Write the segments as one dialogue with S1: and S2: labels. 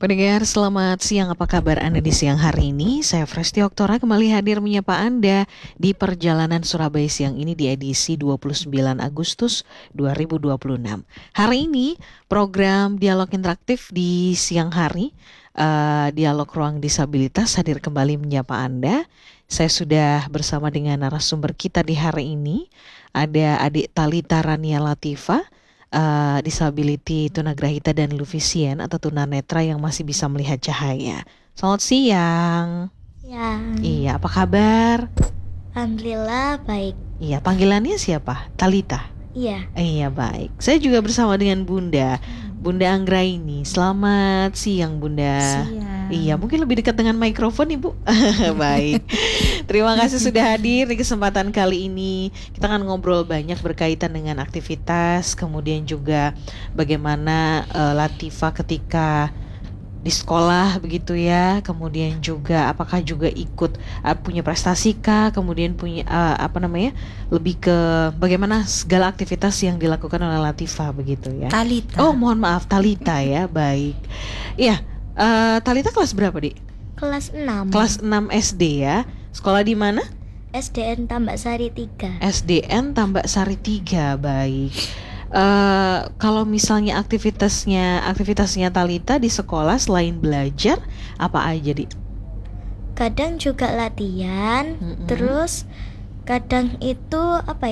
S1: Pendengar, selamat siang. Apa kabar Anda di siang hari ini? Saya Fresti Oktora kembali hadir menyapa Anda di perjalanan Surabaya siang ini di edisi 29 Agustus 2026. Hari ini program Dialog Interaktif di siang hari, Dialog Ruang Disabilitas hadir kembali menyapa Anda. Saya sudah bersama dengan narasumber kita di hari ini. Ada Adik Thalita Rania Latifah, disability tunagrahita dan lufisien atau tunanetra yang masih bisa melihat cahaya. Selamat siang.
S2: Ya,
S1: Iya, apa kabar?
S2: alhamdulillah baik.
S1: Iya, panggilannya siapa? Thalita.
S2: Iya,
S1: Iya, baik. Saya juga bersama dengan Bunda Anggraini. Selamat siang, Bunda.
S3: Siang.
S1: Iya, mungkin lebih dekat dengan mikrofon, Ibu. Baik. Terima kasih sudah hadir di kesempatan kali ini. Kita akan ngobrol banyak berkaitan dengan aktivitas, kemudian juga bagaimana Latifah ketika di sekolah begitu ya, kemudian juga apakah juga ikut punya prestasi kah, kemudian punya lebih ke bagaimana segala aktivitas yang dilakukan oleh Latifah begitu ya.
S3: Thalita.
S1: Oh, mohon maaf, Thalita ya. Baik. Iya, Thalita kelas berapa, Dik?
S2: kelas 6.
S1: Kelas 6 SD ya. Sekolah di mana?
S2: SDN Tambak Sari 3.
S1: SDN Tambak Sari 3. Baik. Kalau misalnya aktivitasnya Thalita di sekolah selain belajar apa aja, Dik?
S2: Kadang juga latihan, terus kadang itu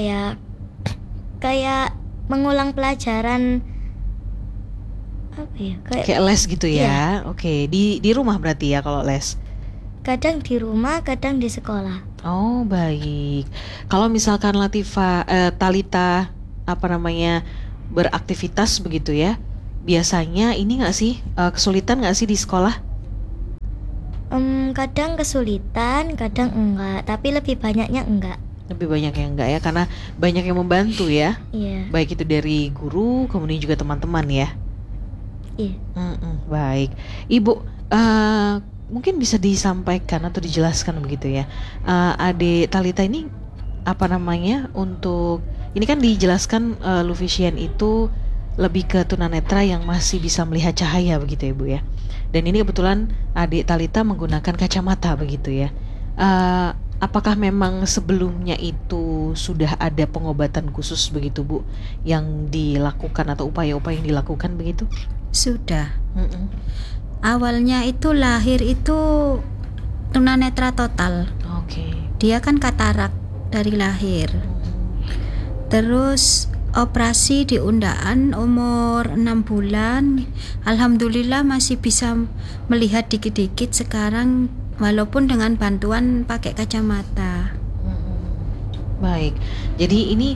S2: kayak mengulang pelajaran
S1: Kayak les gitu ya. Oke, di rumah berarti ya kalau les.
S2: kadang di rumah, kadang di sekolah.
S1: Oh, baik. Kalau misalkan Thalita beraktivitas begitu ya, biasanya ini nggak sih kesulitan nggak sih di sekolah?
S2: Kadang kesulitan, kadang enggak, tapi lebih banyaknya enggak.
S1: Lebih banyak yang enggak ya, karena banyak yang membantu ya,
S2: Iya,
S1: baik itu dari guru kemudian juga teman-teman ya.
S2: iya.
S1: Baik, Ibu, mungkin bisa disampaikan atau dijelaskan begitu ya, Adik Thalita ini untuk ini kan dijelaskan lufisien itu lebih ke tunanetra yang masih bisa melihat cahaya begitu ya, Bu ya. Dan ini kebetulan Adik Thalita menggunakan kacamata begitu ya. Apakah memang sebelumnya itu sudah ada pengobatan khusus begitu, Bu, yang dilakukan atau upaya-upaya yang dilakukan begitu?
S3: Sudah. Awalnya itu lahir itu tunanetra total.
S1: Oke.
S3: Dia kan katarak dari lahir. Terus operasi di undaan umur 6 bulan. Alhamdulillah masih bisa melihat dikit-dikit sekarang walaupun dengan bantuan pakai kacamata.
S1: Baik. Jadi ini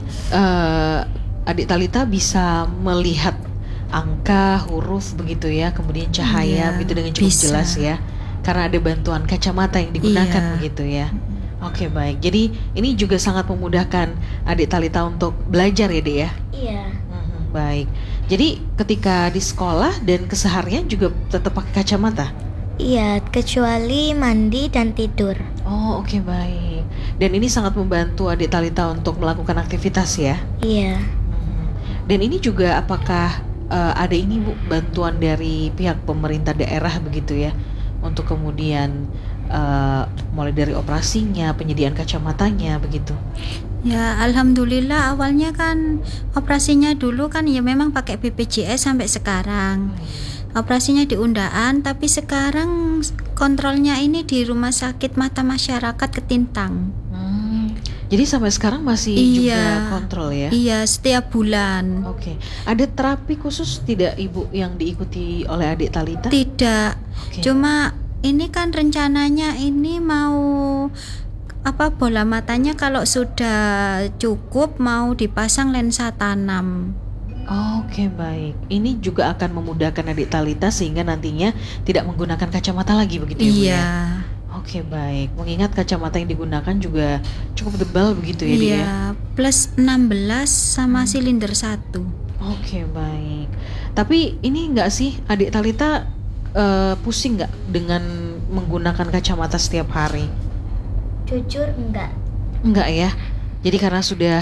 S1: Adik Thalita bisa melihat angka, huruf begitu ya, kemudian cahaya
S3: Iya,
S1: begitu dengan cukup
S3: bisa.
S1: jelas ya. Karena ada bantuan kacamata yang digunakan
S3: Iya.
S1: begitu ya. Oke, baik. Jadi ini juga sangat memudahkan Adik Thalita untuk belajar ya, Dek ya.
S2: Iya.
S1: Baik. Jadi ketika di sekolah dan keseharian juga tetap pakai kacamata.
S2: Iya, kecuali mandi dan tidur.
S1: Oh, oke, baik. Dan ini sangat membantu Adik Thalita untuk melakukan aktivitas ya.
S2: Iya.
S1: Dan ini juga apakah ada ini, Bu, bantuan dari pihak pemerintah daerah begitu ya, untuk kemudian mulai dari operasinya, penyediaan kacamatanya begitu?
S3: Ya, alhamdulillah awalnya kan operasinya dulu kan ya memang pakai BPJS sampai sekarang. Operasinya di undaan, tapi sekarang kontrolnya ini di Rumah Sakit Mata Masyarakat Ketintang.
S1: Jadi sampai sekarang masih juga kontrol ya?
S3: Iya, setiap bulan.
S1: Oke. Ada terapi khusus tidak, Ibu, yang diikuti oleh Adik Thalita?
S3: Tidak.
S1: Oke.
S3: Cuma ini kan rencananya ini mau bola matanya kalau sudah cukup mau dipasang lensa tanam.
S1: Oke, baik. Ini juga akan memudahkan Adik Thalita sehingga nantinya tidak menggunakan kacamata lagi begitu ya, Bu ya?
S3: Iya.
S1: Oke, baik. Mengingat kacamata yang digunakan juga cukup tebal begitu ya, Dik ya?
S3: Iya, plus 16 sama silinder 1.
S1: Oke, baik. Tapi ini enggak sih Adik Thalita pusing nggak dengan menggunakan kacamata setiap hari?
S2: Jujur enggak.
S1: Enggak ya. Jadi karena sudah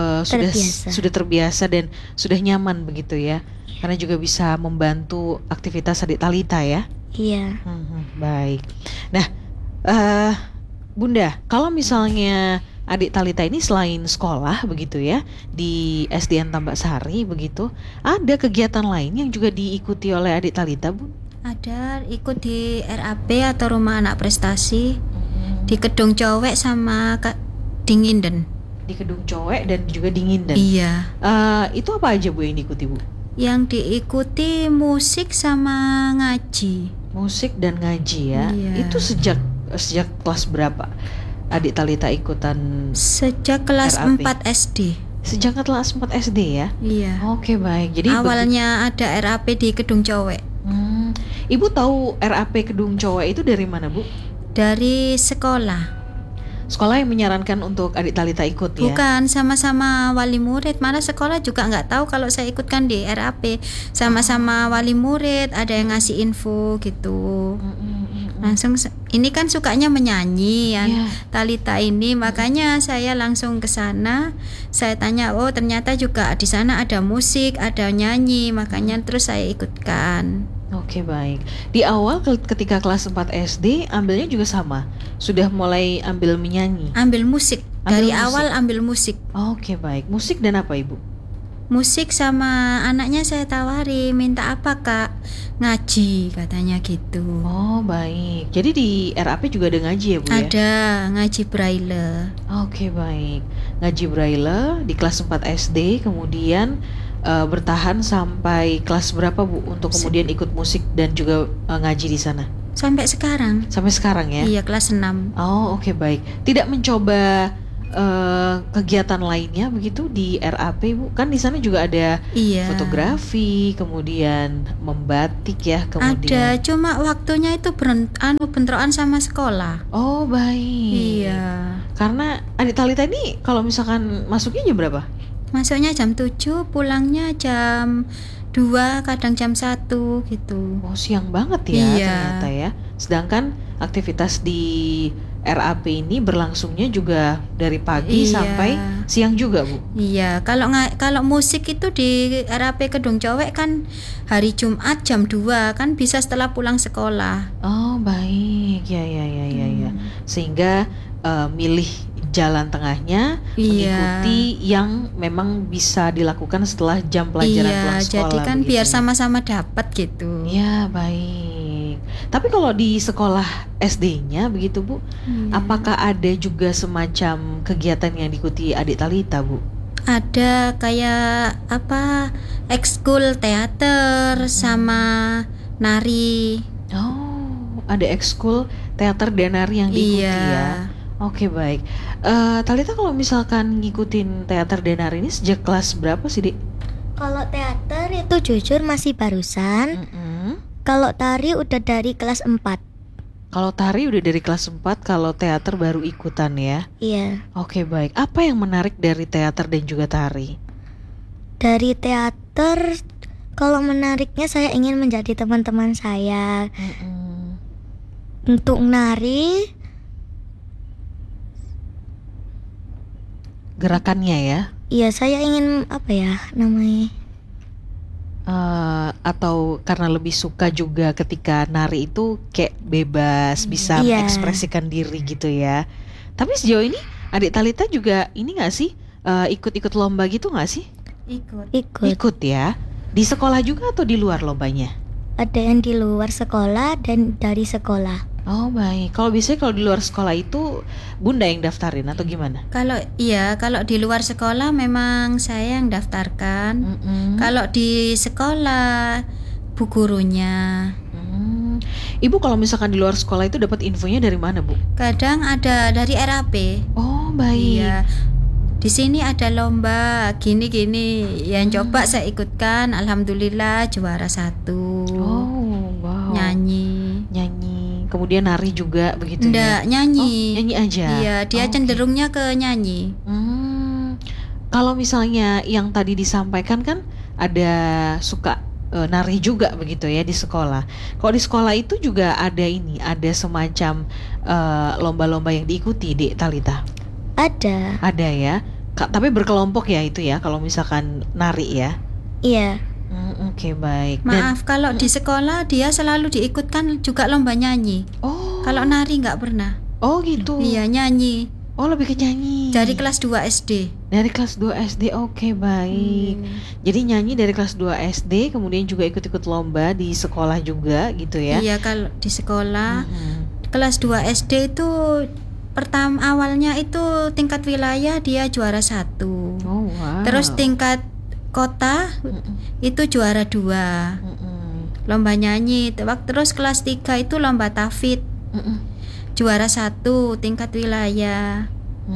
S2: Terbiasa.
S1: dan sudah nyaman begitu ya. Karena juga bisa membantu aktivitas Adik Thalita ya.
S2: Iya.
S1: Baik. Nah, eh Bunda, kalau misalnya adik Talita ini selain sekolah begitu ya di SDN Tambak Sari begitu, ada kegiatan lain yang juga diikuti oleh adik Talita, Bu?
S3: Ada ikut di RAP atau Rumah Anak Prestasi di Kedung Cowek sama di Nginden.
S1: Di Kedung Cowek dan juga di Nginden.
S3: Iya.
S1: Itu apa aja Bu yang diikuti, Bu?
S3: Yang diikuti musik sama ngaji.
S1: Musik dan ngaji ya.
S3: Iya.
S1: Itu sejak kelas berapa adik Talita ikutan?
S3: Sejak kelas
S1: RAP?
S3: 4 SD.
S1: Sejak kelas 4 SD ya?
S3: Iya.
S1: Oke, baik. Jadi
S3: Awalnya ada RAP di Kedung Cowek.
S1: Ibu tahu RAP Kedung Cowek itu dari mana, Bu?
S3: Dari sekolah.
S1: Sekolah yang menyarankan untuk adik Talita ikut ya?
S3: Bukan, sama-sama wali murid. Malah sekolah juga nggak tahu kalau saya ikutkan di RAP. Sama-sama wali murid, ada yang ngasih info gitu. Langsung, ini kan sukanya menyanyi ya,
S1: Iya.
S3: Talita ini, makanya saya langsung ke sana. Saya tanya, oh ternyata juga di sana ada musik, ada nyanyi, makanya terus saya ikutkan.
S1: Oke, baik. Di awal ketika kelas 4 SD ambilnya juga sama? Sudah mulai ambil menyanyi?
S3: Ambil musik,
S1: Ambil
S3: dari
S1: musik.
S3: awal ambil musik.
S1: Oke, baik. Musik dan apa, Ibu?
S3: Musik sama anaknya saya tawari, minta apa Kak? Ngaji katanya gitu.
S1: Oh, baik. Jadi di RAP juga ada ngaji ya, Bu ya?
S3: Ada ngaji braille.
S1: Oke, baik. Ngaji braille di kelas 4 SD, kemudian bertahan sampai kelas berapa, Bu, untuk kemudian ikut musik dan juga ngaji di sana?
S3: Sampai sekarang.
S1: Sampai sekarang ya?
S3: Iya, kelas 6.
S1: Oh, oke, baik. Tidak mencoba kegiatan lainnya begitu di RAP, Bu? Kan di sana juga ada
S3: Iya.
S1: fotografi, kemudian membatik ya,
S3: Ada,
S1: kemudian.
S3: cuma waktunya itu bentrokan sama sekolah.
S1: Oh, baik.
S3: Iya.
S1: Karena adik Talita ini kalau misalkan masuknya jam berapa?
S3: Masuknya jam 7, pulangnya jam 2, kadang jam 1 gitu.
S1: Oh, siang banget ya
S3: Iya.
S1: ternyata ya. Sedangkan aktivitas di RAP ini berlangsungnya juga dari pagi
S3: Iya.
S1: sampai siang juga, Bu.
S3: Iya, kalau musik itu di RAP Kedung Cowek kan hari Jumat jam 2, kan bisa setelah pulang sekolah.
S1: Oh, baik. Ya. Sehingga milih jalan tengahnya
S3: Iya.
S1: mengikuti yang memang bisa dilakukan setelah jam pelajaran
S3: Iya,
S1: pulang sekolah.
S3: jadi kan
S1: begitu
S3: biar
S1: ya.
S3: sama-sama dapat gitu.
S1: Ya, baik. Tapi kalau di sekolah SD-nya begitu, Bu,
S3: Iya.
S1: apakah ada juga semacam kegiatan yang diikuti adik Talita, Bu?
S3: Ada kayak apa, ekskul teater sama nari.
S1: Oh, ada ekskul teater dan nari yang diikuti
S3: Iya.
S1: ya. Oke, baik. Talita kalau misalkan ngikutin teater dan nari ini sejak kelas berapa sih, Dik?
S2: Kalau teater itu jujur masih barusan. Kalau tari udah dari kelas 4.
S1: Kalau tari udah dari kelas 4, kalau teater baru ikutan ya.
S2: Iya.
S1: Oke, baik. Apa yang menarik dari teater dan juga tari?
S2: Dari teater, kalau menariknya saya ingin menjadi teman-teman saya. Untuk nari,
S1: Gerakannya ya?
S2: iya saya ingin apa ya namanya?
S1: Atau karena lebih suka juga ketika nari itu kayak bebas, bisa
S2: Iya.
S1: mengekspresikan diri gitu ya. Tapi sejauh ini adik Talita juga ini nggak sih ikut-ikut lomba gitu nggak sih?
S3: Ikut.
S2: Ikut.
S1: Ya. Di sekolah juga atau di luar lombanya?
S2: Ada yang di luar sekolah dan dari sekolah.
S1: Oh, baik. Kalau biasanya kalau di luar sekolah itu Bunda yang daftarin atau gimana?
S3: Kalau di luar sekolah memang saya yang daftarkan. Kalau di sekolah bu gurunya.
S1: Ibu kalau misalkan di luar sekolah itu dapat infonya dari mana, Bu?
S3: Kadang ada dari RAP.
S1: Oh, baik.
S3: Iya. Di sini ada lomba gini-gini. Yang coba saya ikutkan, alhamdulillah juara 1.
S1: Oh, wow.
S3: Nyanyi.
S1: Kemudian nari juga begitu
S3: Enggak,
S1: ya?
S3: nyanyi.
S1: Oh, nyanyi aja.
S3: Iya, dia
S1: Oke.
S3: cenderungnya ke nyanyi.
S1: Kalau misalnya yang tadi disampaikan kan ada suka nari juga begitu ya di sekolah. Kalau di sekolah itu juga ada semacam lomba-lomba yang diikuti di Talita.
S2: Ada.
S1: Ada ya. Tapi berkelompok ya itu ya kalau misalkan nari ya.
S2: Iya.
S1: Oke, baik.
S3: Maaf, kalau di sekolah dia selalu diikutkan juga lomba nyanyi.
S1: Oh.
S3: Kalau nari nggak pernah.
S1: Oh gitu.
S3: Iya, nyanyi.
S1: Oh, lebih ke nyanyi.
S3: Dari kelas 2 SD.
S1: Dari kelas 2 SD, oke, baik. Jadi nyanyi dari kelas 2 SD, kemudian juga ikut-ikut lomba di sekolah juga gitu ya?
S3: Iya, kalau di sekolah. Kelas 2 SD itu pertama awalnya itu tingkat wilayah dia juara 1.
S1: Oh, wow.
S3: Terus tingkat kota itu juara 2. Lomba nyanyi. Terus kelas 3 itu lomba tafid. Juara 1 tingkat wilayah.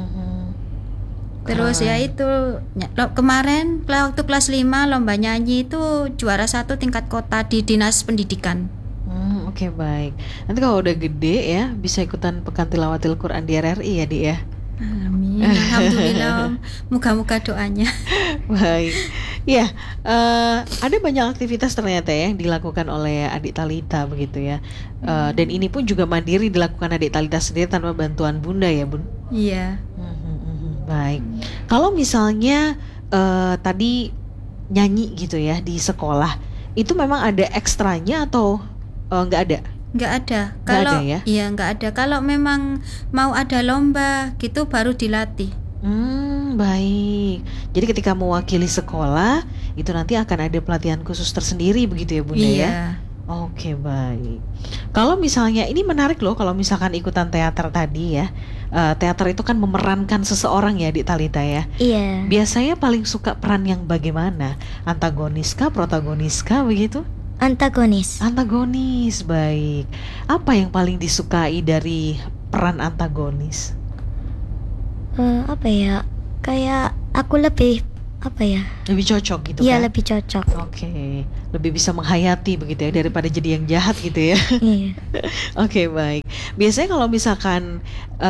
S3: Terus ya itu kemarin waktu kelas 5 lomba nyanyi itu juara 1 tingkat kota di Dinas Pendidikan.
S1: Oke, baik. Nanti kalau udah gede ya bisa ikutan Pekan Tilawatil Quran di RRI ya, Dik ya.
S3: Amin. Alhamdulillah. Moga-moga doanya.
S1: Baik. Ya, ada banyak aktivitas ternyata ya yang dilakukan oleh adik Talita begitu ya. Dan ini pun juga mandiri dilakukan adik Talita sendiri tanpa bantuan Bunda ya, Bun.
S3: Iya.
S1: Baik. Kalau misalnya tadi nyanyi gitu ya di sekolah, itu memang ada ekstranya atau nggak ada?
S3: Nggak ada.
S1: Nggak
S3: Kalau
S1: ada ya?
S3: iya nggak ada. Kalau memang mau ada lomba gitu baru dilatih.
S1: Baik. Jadi ketika mewakili sekolah itu nanti akan ada pelatihan khusus tersendiri begitu ya, Bunda ya?
S3: Iya.
S1: Oke, baik. Kalau misalnya ini menarik loh kalau misalkan ikutan teater tadi ya. Teater itu kan memerankan seseorang ya, Dik Talita ya.
S2: Iya.
S1: Biasanya paling suka peran yang bagaimana? Antagonis kah, protagonis kah begitu?
S2: Antagonis.
S1: Antagonis, baik. Apa yang paling disukai dari peran antagonis?
S2: Apa ya? Kayak aku lebih apa ya?
S1: Lebih cocok gitu
S2: Iya,
S1: kan?
S2: lebih cocok.
S1: Oke, lebih bisa menghayati begitu ya daripada jadi yang jahat gitu ya.
S2: Iya.
S1: Oke, baik. Biasanya kalau misalkan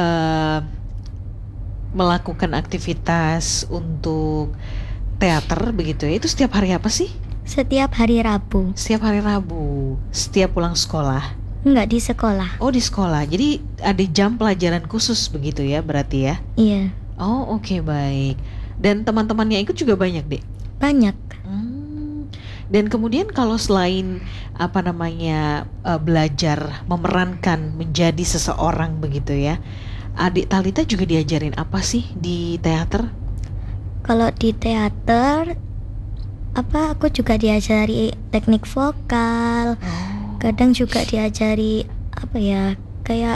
S1: melakukan aktivitas untuk teater begitu ya, itu setiap hari apa sih?
S2: Setiap hari Rabu.
S1: Setiap hari Rabu, setiap pulang sekolah.
S2: Enggak di sekolah.
S1: Oh, di sekolah. Jadi ada jam pelajaran khusus begitu ya berarti ya?
S2: Iya.
S1: Oh, oke, baik. Dan teman-temannya ikut juga banyak, Dek?
S2: Banyak.
S1: Dan kemudian kalau selain apa namanya belajar memerankan menjadi seseorang begitu ya, adik Talita juga diajarin apa sih di teater?
S2: Kalau di teater aku juga diajari teknik vokal. Kadang juga diajari apa ya? Kayak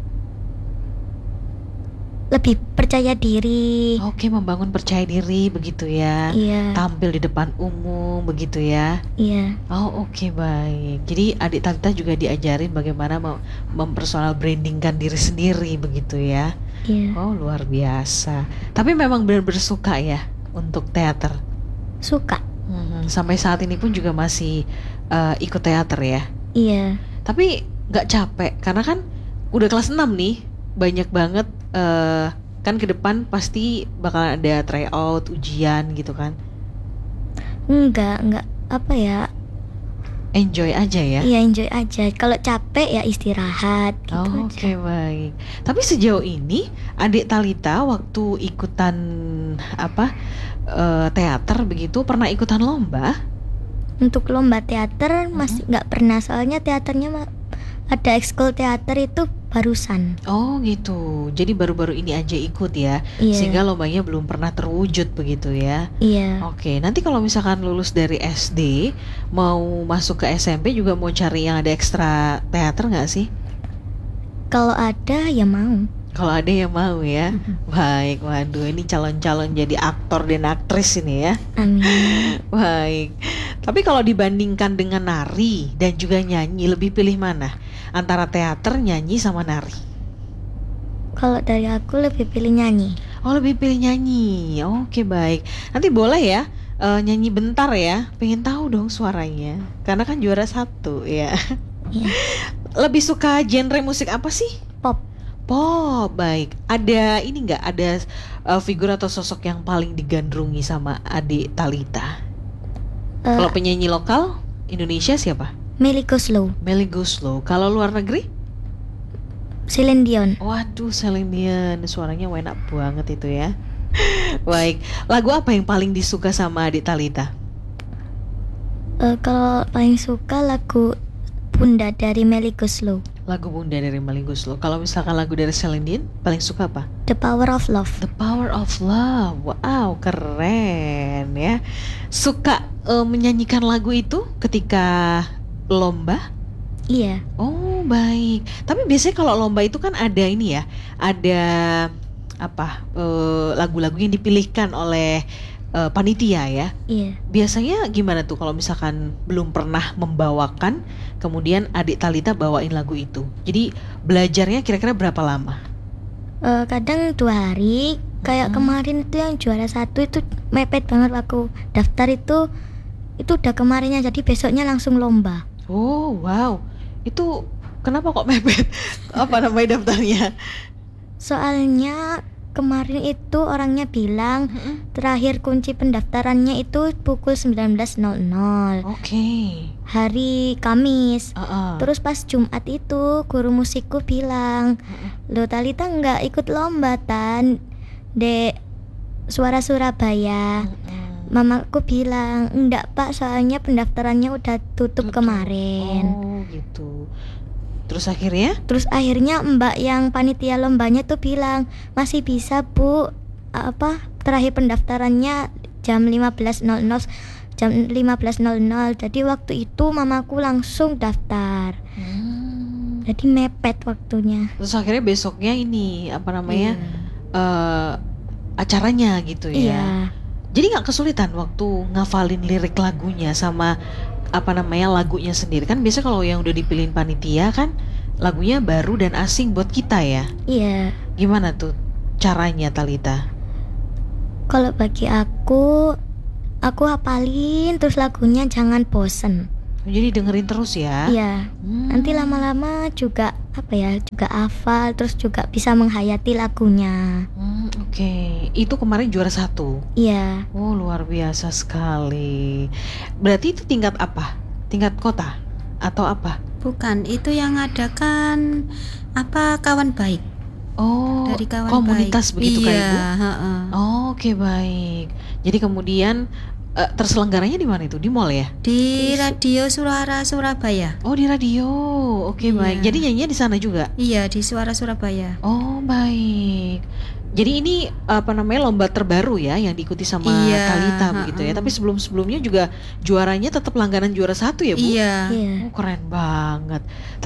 S2: lebih percaya diri.
S1: Oke, membangun percaya diri begitu ya.
S2: Iya.
S1: Tampil di depan umum begitu ya.
S2: Iya.
S1: Oh, oke, baik. Jadi adik Talita juga diajarin bagaimana mempersonal brandingkan diri sendiri begitu ya.
S2: Iya.
S1: Oh, luar biasa. Tapi memang benar-benar suka ya untuk teater.
S2: Suka.
S1: Sampai saat ini pun juga masih ikut teater ya.
S2: Iya.
S1: Tapi nggak capek karena kan udah kelas 6 nih, banyak banget kan ke depan pasti bakal ada tryout, ujian gitu kan.
S2: Enggak apa ya?
S1: Enjoy aja ya.
S2: Iya, enjoy aja. Kalau capek ya istirahat gitu aja.
S1: Oke, baik. Tapi sejauh ini adik Talita waktu ikutan teater begitu pernah ikutan lomba?
S2: Untuk lomba teater masih nggak pernah, soalnya teaternya ada ekskul teater itu barusan.
S1: Oh gitu, jadi baru-baru ini aja ikut ya.
S2: Iya.
S1: Sehingga lombanya belum pernah terwujud begitu ya.
S2: Iya.
S1: Oke, nanti kalau misalkan lulus dari SD mau masuk ke SMP juga mau cari yang ada ekstra teater nggak sih?
S2: Kalau ada ya mau.
S1: Kalau ada yang mau ya. Baik, waduh ini calon-calon jadi aktor dan aktris ini ya.
S2: Amin.
S1: Baik. Tapi kalau dibandingkan dengan nari dan juga nyanyi, lebih pilih mana? Antara teater, nyanyi, sama nari?
S2: Kalau dari aku lebih pilih nyanyi.
S1: Oh, lebih pilih nyanyi. Oke, baik. Nanti boleh ya nyanyi bentar ya. Pengen tahu dong suaranya. Karena kan juara 1 ya.
S2: Iya.
S1: Lebih suka genre musik apa sih?
S2: Pop.
S1: Pop, baik. Ada ini nggak? Ada figur atau sosok yang paling digandrungi sama adik Talita? Kalau penyanyi lokal Indonesia siapa?
S2: Melly Goeslaw.
S1: Melly Goeslaw. Kalau luar negeri?
S2: Celine Dion.
S1: Waduh, Celine Dion, suaranya enak banget itu ya. Baik, lagu apa yang paling disuka sama adik Talita?
S2: Kalau paling suka lagu Bunda dari Melly Goeslaw,
S1: Lagu Bunda dari Melly Goeslaw. Kalau misalkan lagu dari Celine Dion, paling suka apa?
S2: The Power of Love.
S1: The Power of Love. Wow, keren ya. Suka menyanyikan lagu itu ketika lomba?
S2: Iya,
S1: Oh, baik. Tapi biasanya kalau lomba itu kan ada ini ya, ada apa? Lagu-lagu yang dipilihkan oleh panitia ya.
S2: iya.
S1: Biasanya gimana tuh kalau misalkan belum pernah membawakan, kemudian adik Talita bawain lagu itu. Jadi belajarnya kira-kira berapa lama?
S2: Kadang 2 hari. Kayak kemarin itu yang juara 1 itu mepet banget aku daftar itu udah kemarinnya, jadi besoknya langsung lomba.
S1: Oh, wow. Itu kenapa kok mepet? Apa namanya daftarnya?
S2: Soalnya kemarin itu orangnya bilang terakhir kunci pendaftarannya itu pukul 19.00
S1: Oke.
S2: hari Kamis.
S1: Uh-uh.
S2: Terus pas Jumat itu guru musikku bilang, "Lo Talita nggak ikut lomba Tan, Dek Suara Surabaya." Mamaku bilang, "Enggak Pak, soalnya pendaftarannya udah tutup kemarin."
S1: Oh, gitu. Terus akhirnya?
S2: Terus akhirnya mbak yang panitia lombanya tuh bilang, "Masih bisa Bu, terakhir pendaftarannya jam 15.00." Jam 15.00. Jadi waktu itu mamaku langsung daftar. Jadi mepet waktunya.
S1: Terus akhirnya besoknya ini apa namanya? Acaranya gitu ya.
S2: Iya.
S1: Jadi nggak kesulitan waktu ngafalin lirik lagunya sama apa namanya lagunya sendiri, kan biasa kalau yang udah dipilihin panitia kan lagunya baru dan asing buat kita ya.
S2: Iya.
S1: Gimana tuh caranya Talita?
S2: Kalau bagi aku hafalin terus lagunya, jangan bosen.
S1: Jadi dengerin terus ya.
S2: Iya. Nanti lama-lama juga juga hafal, terus juga bisa menghayati lagunya.
S1: Oke. Itu kemarin juara 1.
S2: Iya.
S1: Oh, luar biasa sekali. Berarti itu tingkat apa? Tingkat kota atau apa?
S3: Bukan, itu yang adakan kawan baik.
S1: Oh,
S3: Dari kawan
S1: komunitas
S3: baik.
S1: begitu kan
S3: Iya,
S1: Ibu?
S3: heeh.
S1: Oh, oke, baik. Jadi kemudian terselenggaranya di mana itu? Di mall ya?
S3: Di Radio Suara Surabaya.
S1: Oh, di radio. Oke,
S3: Iya.
S1: baik. Jadi nyanyinya di sana juga?
S3: Iya, di Suara Surabaya.
S1: Oh, baik. Jadi ini apa namanya lomba terbaru ya yang diikuti sama
S3: Iya,
S1: Talita begitu ya. Tapi sebelum-sebelumnya juga juaranya tetap langganan juara 1 ya, Bu?
S3: Iya.
S2: Iya.
S1: Oh, keren banget.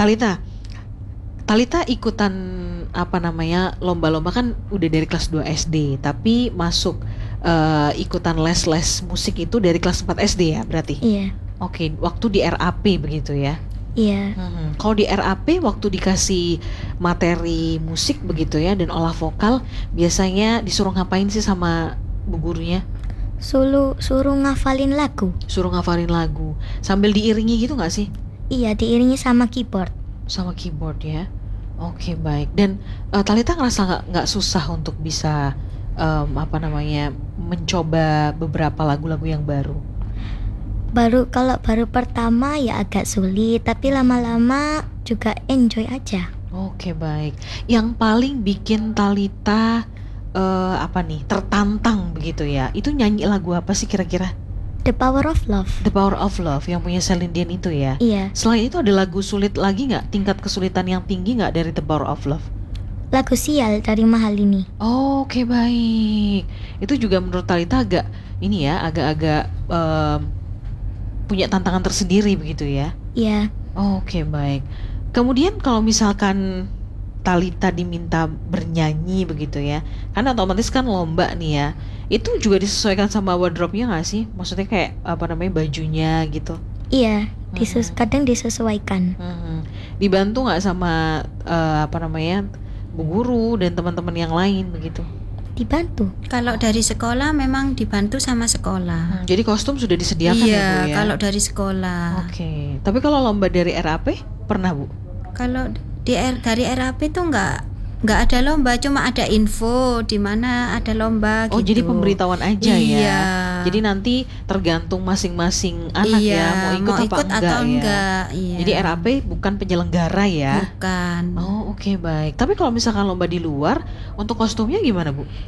S1: Talita ikutan apa namanya lomba-lomba kan udah dari kelas 2 SD, tapi masuk ikutan les-les musik itu dari kelas 4 SD ya berarti?
S2: Iya.
S1: Oke, waktu di RAP begitu ya?
S2: Iya.
S1: Kalau di RAP waktu dikasih materi musik begitu ya dan olah vokal, biasanya disuruh ngapain sih sama bu gurunya?
S2: Suruh ngafalin lagu.
S1: Suruh ngafalin lagu sambil diiringi gitu nggak sih?
S2: Iya, diiringi sama keyboard.
S1: Sama keyboard ya. Oke, baik. Dan Talita ngerasa nggak susah untuk bisa apa namanya mencoba beberapa lagu-lagu yang baru?
S2: Kalau baru pertama ya agak sulit, tapi lama-lama juga enjoy aja.
S1: Oke, baik. Yang paling bikin Talita tertantang begitu ya, itu nyanyi lagu apa sih kira-kira?
S2: The Power of Love.
S1: The Power of Love yang punya Celine Dion itu ya.
S2: Iya.
S1: Selain itu ada lagu sulit lagi nggak? Tingkat kesulitan yang tinggi nggak dari The Power of Love?
S2: Lagu Sial dari Mahalini.
S1: Oke, baik. Itu juga menurut Talita agak punya tantangan tersendiri begitu ya.
S2: Iya.
S1: Oke, baik. Kemudian kalau misalkan Talita diminta bernyanyi begitu ya, kan otomatis kan lomba nih ya, itu juga disesuaikan sama wardrobe-nya nggak sih? Maksudnya kayak bajunya gitu.
S2: Iya, kadang disesuaikan.
S1: Dibantu nggak sama bu guru dan teman-teman yang lain begitu?
S2: Dibantu.
S3: Kalau dari sekolah memang dibantu sama sekolah.
S1: Jadi kostum sudah disediakan
S3: Iya,
S1: ya Bu ya?
S3: kalau dari sekolah.
S1: Oke. Tapi kalau lomba dari RAP pernah Bu?
S3: Kalau dari RAP itu nggak ada lomba, cuma ada info di mana ada lomba gitu.
S1: Oh, jadi pemberitahuan aja
S3: Iya.
S1: ya. Jadi nanti tergantung masing-masing anak ya mau ikut apa enggak ya.
S3: Iya.
S1: Jadi RAP bukan penyelenggara ya.
S3: Bukan.
S1: Oh, oke, baik. Tapi kalau misalkan lomba di luar, untuk kostumnya gimana Bu?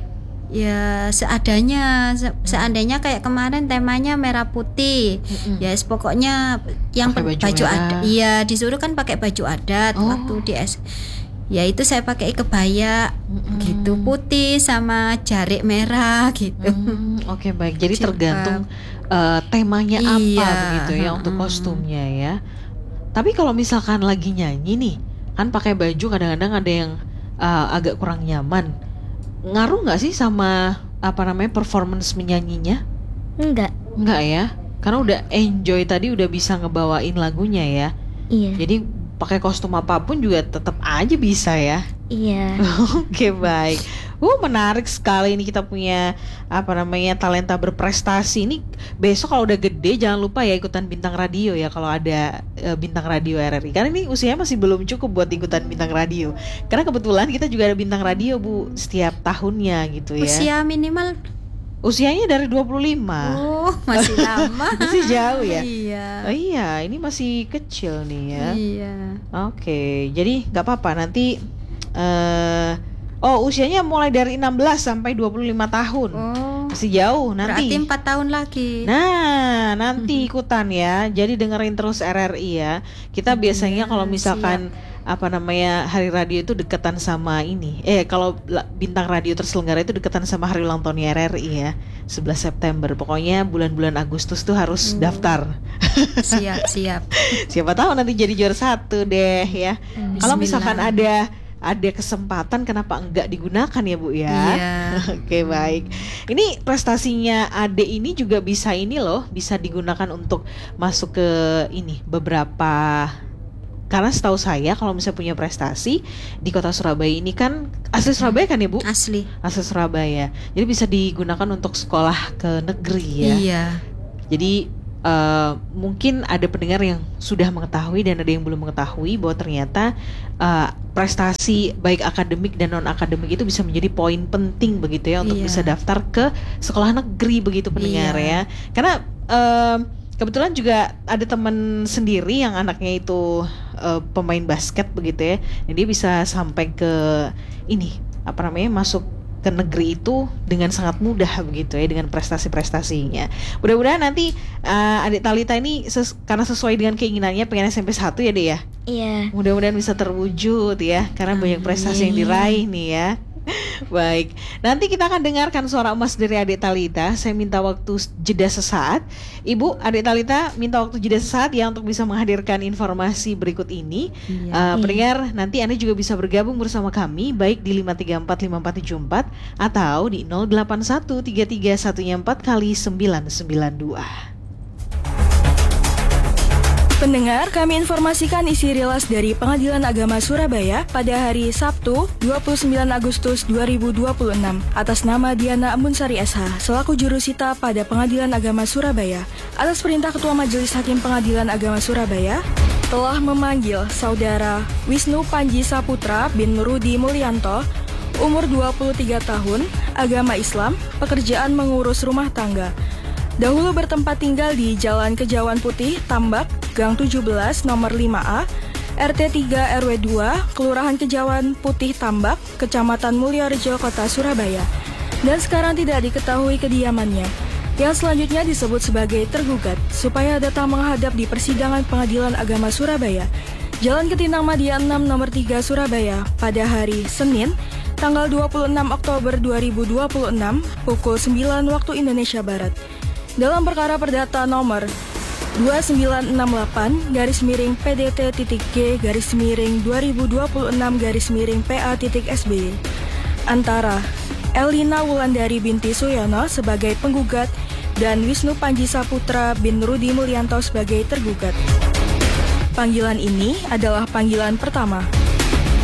S3: Ya seadanya, seandainya kayak kemarin temanya merah putih, ya pokoknya yang
S1: Pakai baju
S3: baju
S1: merah.
S3: adat, iya disuruh kan pakai baju adat
S1: Oh.
S3: waktu di ya itu saya pakai kebaya gitu putih sama jarik merah gitu.
S1: Oke, baik. Jadi
S3: Jilbab.
S1: tergantung temanya apa
S3: Iya,
S1: begitu ya untuk kostumnya ya. Tapi kalau misalkan lagi nyanyi nih, kan pakai baju kadang-kadang ada yang agak kurang nyaman. Ngaruh nggak sih sama performance menyanyinya?
S2: Enggak.
S1: Enggak ya, karena udah enjoy tadi, udah bisa ngebawain lagunya ya.
S2: Iya.
S1: Jadi pakai kostum apapun juga tetap aja bisa ya.
S2: Iya.
S1: Oke, baik. Menarik sekali ini kita punya talenta berprestasi. Ini besok kalau udah gede jangan lupa ya ikutan bintang radio ya, kalau ada bintang radio RRI. Karena ini usianya masih belum cukup buat ikutan bintang radio. Karena kebetulan kita juga ada bintang radio Bu setiap tahunnya gitu ya.
S3: Usia minimal
S1: Usianya dari 25.
S3: masih lama.
S1: Masih jauh ya.
S3: Iya.
S1: Oh iya, ini masih kecil nih ya.
S3: Iya.
S1: Oke, jadi nggak apa-apa nanti. Usianya mulai dari 16 sampai 25 tahun. Masih jauh nanti.
S3: Berarti 4 tahun lagi.
S1: Nah, nanti ikutan ya. Jadi dengerin terus RRI ya. Kita biasanya kalau misalkan hari radio itu deketan sama ini. Kalau bintang radio terselenggara itu deketan sama hari ulang tahun RRI ya. 11 September. Pokoknya bulan-bulan Agustus tuh harus daftar.
S3: Siap.
S1: Siapa tahu nanti jadi juara 1 deh ya. Kalau misalkan
S3: Bismillah.
S1: ada kesempatan, kenapa enggak digunakan ya Bu ya?
S3: Iya.
S1: Oke, baik. Ini prestasinya Ade ini juga bisa bisa digunakan untuk masuk ke beberapa. Karena setahu saya kalau misalnya punya prestasi di kota Surabaya ini kan asli Surabaya kan ya Bu?
S3: Asli
S1: Surabaya. Jadi bisa digunakan untuk sekolah ke negeri ya.
S3: Iya.
S1: Jadi mungkin ada pendengar yang sudah mengetahui dan ada yang belum mengetahui bahwa ternyata prestasi baik akademik dan non akademik itu bisa menjadi poin penting begitu ya untuk bisa daftar ke sekolah negeri begitu pendengar ya. Karena kebetulan juga ada teman sendiri yang anaknya itu pemain basket begitu ya. Dan dia bisa sampai ke masuk ke negeri itu dengan sangat mudah begitu ya, dengan prestasi-prestasinya. Mudah-mudahan nanti adik Talita ini karena sesuai dengan keinginannya pengen SMP 1 ya Dek ya.
S2: Iya.
S1: Mudah-mudahan bisa terwujud ya, karena banyak prestasi yang diraih nih ya. Baik, nanti kita akan dengarkan suara emas dari adik Talita. Saya minta waktu jeda sesaat. Ibu, adik Talita minta waktu jeda sesaat ya untuk bisa menghadirkan informasi berikut ini. Pendengar, nanti Anda juga bisa bergabung bersama kami baik di 5345474 atau di 08133114 kali 992.
S4: Pendengar, kami informasikan isi rilas dari Pengadilan Agama Surabaya pada hari Sabtu 29 Agustus 2026 atas nama Diana Ambunsari SH selaku jurusita pada Pengadilan Agama Surabaya atas perintah Ketua Majelis Hakim Pengadilan Agama Surabaya telah memanggil Saudara Wisnu Panji Saputra bin Rudi Mulyanto, umur 23 tahun, agama Islam, pekerjaan mengurus rumah tangga. Dahulu bertempat tinggal di Jalan Kejauhan Putih, Tambak, Gang 17, nomor 5A, RT 3 RW 2, Kelurahan Kejauhan Putih Tambak, Kecamatan Mulyorejo, Kota Surabaya. Dan sekarang tidak diketahui kediamannya. Yang selanjutnya disebut sebagai tergugat, supaya datang menghadap di persidangan Pengadilan Agama Surabaya, Jalan Ketintang Madia 6 nomor 3 Surabaya, pada hari Senin, tanggal 26 Oktober 2026, pukul 9 waktu Indonesia Barat. Dalam perkara perdata nomor 2968-G-2026-PA.SB antara Elina Wulandari binti Suyono sebagai penggugat dan Wisnu Panji Saputra bin Rudi Mulyanto sebagai tergugat. Panggilan ini adalah panggilan pertama.